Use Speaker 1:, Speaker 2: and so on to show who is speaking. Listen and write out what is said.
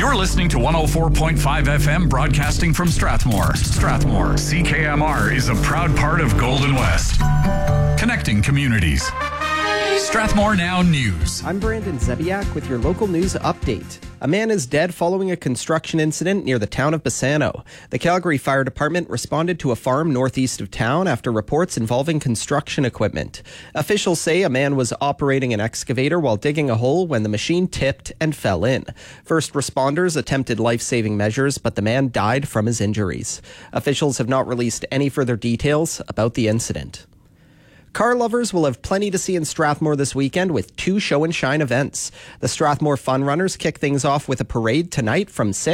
Speaker 1: You're listening to 104.5 FM broadcasting from Strathmore. Strathmore, CKMR is a proud part of Golden West. Connecting communities. Strathmore Now News.
Speaker 2: I'm Brandon Zebiak with your local news update. A man is dead following a construction incident near the town of Bassano. The Calgary Fire Department responded to a farm northeast of town after reports involving construction equipment. Officials say a man was operating an excavator while digging a hole when the machine tipped and fell in. First responders attempted life-saving measures, but the man died from his injuries. Officials have not released any further details about the incident. Car lovers will have plenty to see in Strathmore this weekend with 2 show and shine events. The Strathmore Fun Runners kick things off with a parade tonight from 6